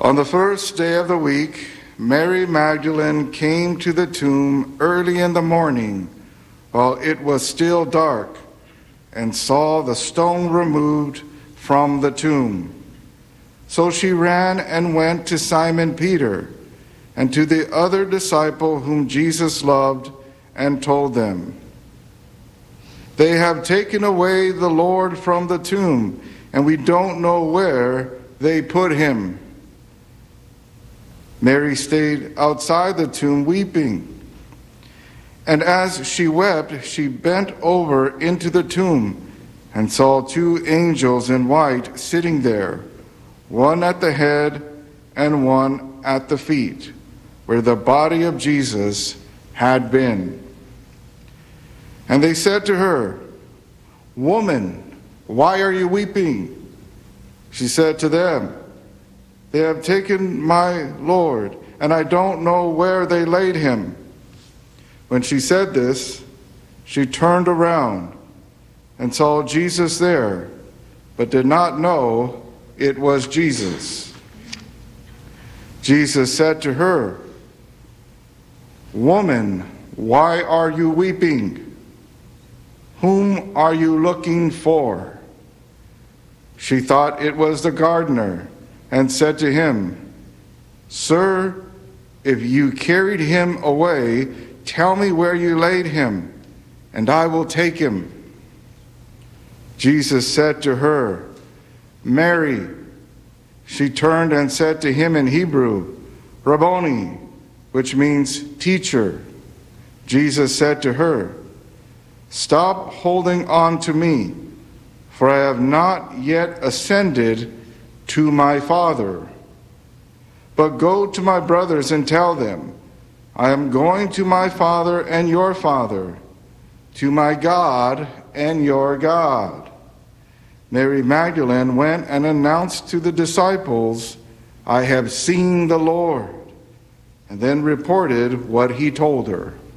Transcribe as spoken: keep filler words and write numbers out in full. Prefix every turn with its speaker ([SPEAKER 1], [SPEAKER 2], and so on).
[SPEAKER 1] On the first day of the week, Mary Magdalene came to the tomb early in the morning while it was still dark and saw the stone removed from the tomb. So she ran and went to Simon Peter and to the other disciple whom Jesus loved and told them, "They have taken away the Lord from the tomb, and we don't know where they put him." Mary stayed outside the tomb weeping. And as she wept, she bent over into the tomb and saw two angels in white sitting there, one at the head and one at the feet, where the body of Jesus had been. And they said to her, "Woman, why are you weeping?" She said to them, "They have taken my Lord, and I don't know where they laid him." When she said this, she turned around and saw Jesus there, but did not know it was Jesus. Jesus said to her, "Woman, why are you weeping? Whom are you looking for?" She thought it was the gardener and said to him, "Sir, if you carried him away, tell me where you laid him, and I will take him." Jesus said to her, "Mary." She turned and said to him in Hebrew, "Rabboni," which means teacher. Jesus said to her, "Stop holding on to me, for I have not yet ascended to my Father. But go to my brothers and tell them, I am going to my Father and your Father, to my God and your God." Mary Magdalene went and announced to the disciples, "I have seen the Lord," and then reported what he told her.